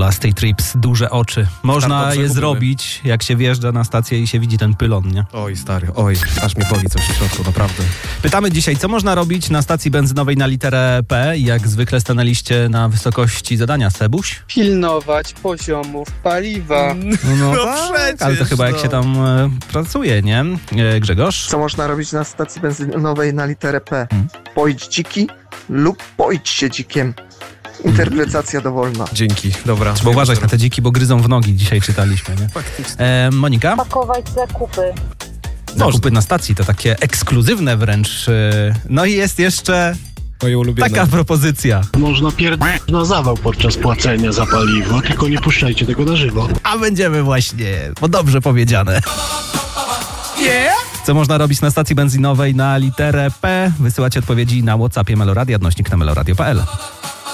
State Trips, duże oczy. Można je zrobić, jak się wjeżdża na stację i się widzi ten pylon, nie? Oj, stary, oj, aż mnie boli coś w środku, naprawdę. Pytamy dzisiaj, co można robić na stacji benzynowej na literę P? Jak zwykle stanęliście na wysokości zadania, Sebuś? Pilnować poziomów paliwa. No tak, przecież, ale to chyba jak się tam pracuje, nie? Grzegorz? Co można robić na stacji benzynowej na literę P? Poić dziki lub poić się dzikiem. Interpretacja dowolna. Dzięki, dobra. Trzeba uważać na te dziki, bo gryzą w nogi, dzisiaj czytaliśmy, nie? Faktycznie. Monika? Pakować zakupy. Zakupy na stacji to takie ekskluzywne wręcz. No i jest jeszcze Moje ulubione. taka propozycja. Można pierdolić na zawał podczas płacenia za paliwo, tylko nie puszczajcie tego na żywo. A będziemy właśnie, bo dobrze powiedziane. Co można robić na stacji benzynowej na literę P? Wysyłacie odpowiedzi na WhatsAppie Meloradia, / na meloradio.pl.